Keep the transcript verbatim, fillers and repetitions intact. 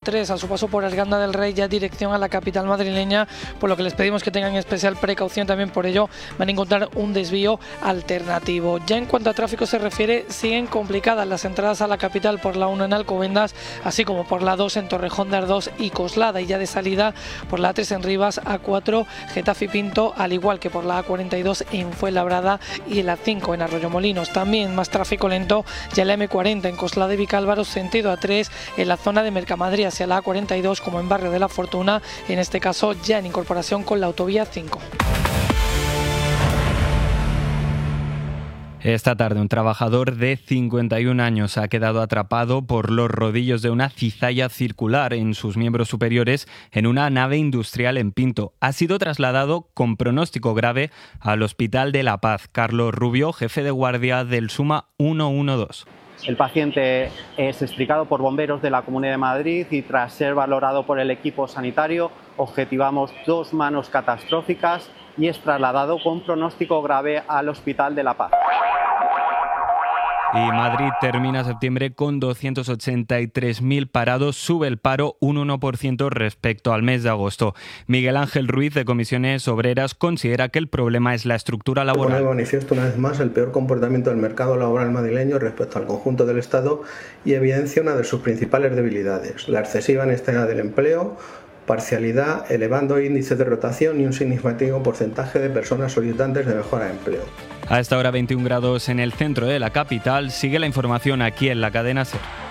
tres a su paso por Arganda del Rey, ya dirección a la capital madrileña, por lo que les pedimos que tengan especial precaución. También por ello van a encontrar un desvío alternativo. Ya en cuanto a tráfico se refiere, siguen complicadas las entradas a la capital por la uno en Alcobendas, así como por la dos en Torrejón de Ardoz y Coslada, y ya de salida por la A tres en Rivas, A cuatro Getafe y Pinto, al igual que por la A cuarenta y dos en Fuenlabrada y el A cinco en Arroyomolinos. También más tráfico lento ya la M cuarenta en Coslada y Vicálvaro, sentido A tres, en la zona de Mercamadrid hacia la A cuarenta y dos, como en Barrio de la Fortuna, en este caso ya en incorporación con la autovía cinco. Esta tarde un trabajador de cincuenta y un años ha quedado atrapado por los rodillos de una cizalla circular en sus miembros superiores en una nave industrial en Pinto. Ha sido trasladado con pronóstico grave al Hospital de La Paz. Carlos Rubio, jefe de guardia del SUMA ciento doce. El paciente es explicado por bomberos de la Comunidad de Madrid y tras ser valorado por el equipo sanitario objetivamos dos manos catastróficas y es trasladado con pronóstico grave al Hospital de La Paz. Y Madrid termina septiembre con doscientos ochenta y tres mil parados, sube el paro un uno por ciento respecto al mes de agosto. Miguel Ángel Ruiz, de Comisiones Obreras, considera que el problema es la estructura laboral. Pone de manifiesto una vez más el peor comportamiento del mercado laboral madrileño respecto al conjunto del Estado y evidencia una de sus principales debilidades, la excesiva inestabilidad del empleo, parcialidad, elevando índice de rotación y un significativo porcentaje de personas solicitantes de mejora de empleo. A esta hora veintiún grados en el centro de la capital. Sigue la información aquí en la cadena SER.